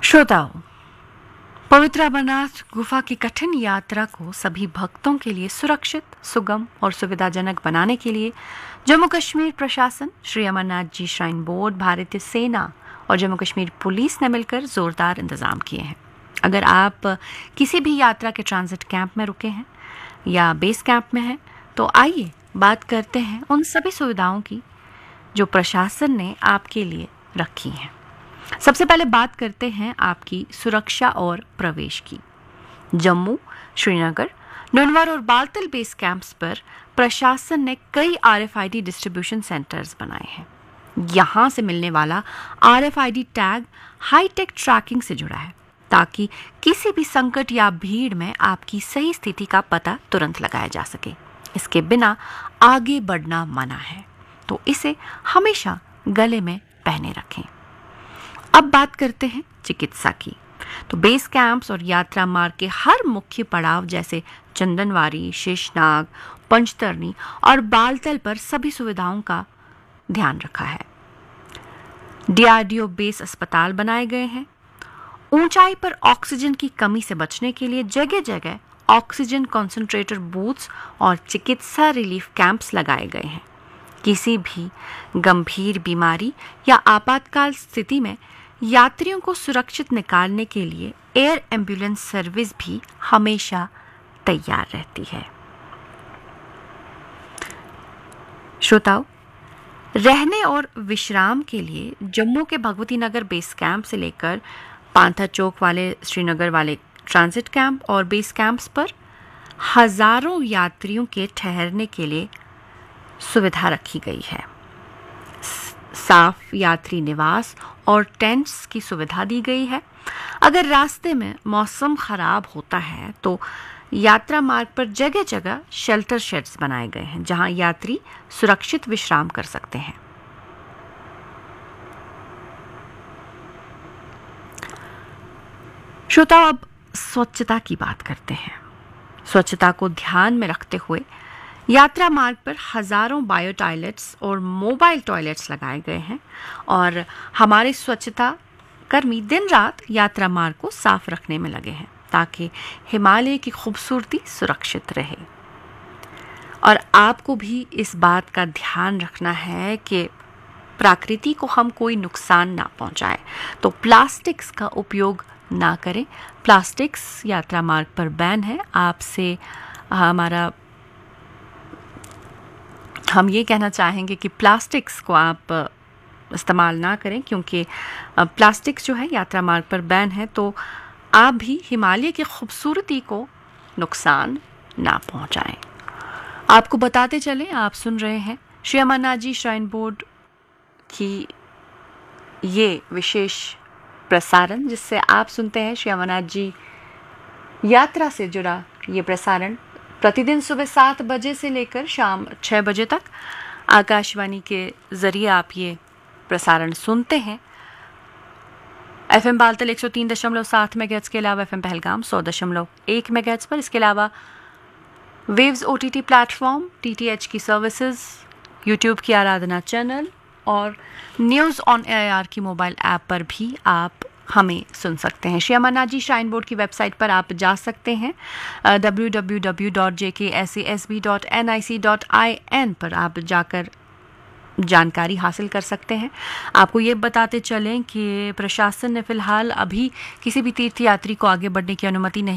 श्रोताओं, पवित्र अमरनाथ गुफा की कठिन यात्रा को सभी भक्तों के लिए सुरक्षित, सुगम और सुविधाजनक बनाने के लिए जम्मू कश्मीर प्रशासन, श्री अमरनाथ जी श्राइन बोर्ड, भारतीय सेना और जम्मू कश्मीर पुलिस ने मिलकर जोरदार इंतजाम किए हैं। अगर आप किसी भी यात्रा के ट्रांजिट कैंप में रुके हैं या बेस कैंप में हैं, तो आइए बात करते हैं उन सभी सुविधाओं की जो प्रशासन ने आपके लिए रखी हैं। सबसे पहले बात करते हैं आपकी सुरक्षा और प्रवेश की। जम्मू, श्रीनगर, ननवर और बालतल बेस कैंप्स पर प्रशासन ने कई RFID डिस्ट्रीब्यूशन सेंटर्स बनाए हैं। यहां से मिलने वाला RFID टैग हाईटेक ट्रैकिंग से जुड़ा है, ताकि किसी भी संकट या भीड़ में आपकी सही स्थिति का पता तुरंत लगाया जा सके। इसके बिना आगे बढ़ना मना है, तो इसे हमेशा गले में पहने रखें। अब बात करते हैं चिकित्सा की। तो बेस कैंप्स और यात्रा मार्ग के हर मुख्य पड़ाव जैसे चंदनवारी, शेषनाग, पंचतरनी और बालतल पर सभी सुविधाओं का ध्यान रखा है। DRDO बेस अस्पताल बनाए गए हैं। ऊंचाई पर ऑक्सीजन की कमी से बचने के लिए जगह जगह ऑक्सीजन कंसंट्रेटर बूथ्स और चिकित्सा रिलीफ कैंप्स लगाए गए हैं। किसी भी गंभीर बीमारी या आपातकाल स्थिति में यात्रियों को सुरक्षित निकालने के लिए एयर एम्बुलेंस सर्विस भी हमेशा तैयार रहती है। श्रोताओं, रहने और विश्राम के लिए जम्मू के भगवती नगर बेस कैंप से लेकर पांथा चौक वाले श्रीनगर वाले ट्रांजिट कैंप और बेस कैंप्स पर हजारों यात्रियों के ठहरने के लिए सुविधा रखी गई है। साफ यात्री निवास और टेंट्स की सुविधा दी गई है। अगर रास्ते में मौसम खराब होता है तो यात्रा मार्ग पर जगह जगह शेल्टर शेड्स बनाए गए हैं, जहां यात्री सुरक्षित विश्राम कर सकते हैं। श्रोताओं, अब स्वच्छता की बात करते हैं। स्वच्छता को ध्यान में रखते हुए यात्रा मार्ग पर हजारों बायो टॉयलेट्स और मोबाइल टॉयलेट्स लगाए गए हैं और हमारे स्वच्छता कर्मी दिन रात यात्रा मार्ग को साफ रखने में लगे हैं, ताकि हिमालय की खूबसूरती सुरक्षित रहे। और आपको भी इस बात का ध्यान रखना है कि प्रकृति को हम कोई नुकसान ना पहुंचाए, तो प्लास्टिक्स का उपयोग ना करें। प्लास्टिक्स यात्रा मार्ग पर बैन है। आपसे हम ये कहना चाहेंगे कि प्लास्टिक्स को आप इस्तेमाल ना करें, क्योंकि प्लास्टिक्स जो है यात्रा मार्ग पर बैन है, तो आप भी हिमालय की खूबसूरती को नुकसान ना पहुंचाएं। आपको बताते चलें, आप सुन रहे हैं श्री अमरनाथ जी श्राइन बोर्ड की ये विशेष प्रसारण, जिससे आप सुनते हैं श्री अमरनाथ जी यात्रा से जुड़ा ये प्रसारण प्रतिदिन सुबह 7 बजे से लेकर शाम 6 बजे तक आकाशवाणी के जरिए आप ये प्रसारण सुनते हैं। FM बालतल 103.7 मेगाहर्ट्ज के अलावा FM पहलगाम 100.1 मेगाहर्ट्ज पर। इसके अलावा वेव्स OTT प्लेटफॉर्म, TTH की सर्विसेज, YouTube की आराधना चैनल और न्यूज़ ऑन AIR की मोबाइल ऐप पर भी आप हमें सुन सकते हैं। श्री अमरनाथ जी श्राइन बोर्ड की वेबसाइट पर आप जा सकते हैं। www.jksasb.nic.in पर आप जाकर जानकारी हासिल कर सकते हैं। आपको ये बताते चलें कि प्रशासन ने फिलहाल अभी किसी भी तीर्थयात्री को आगे बढ़ने की अनुमति नहीं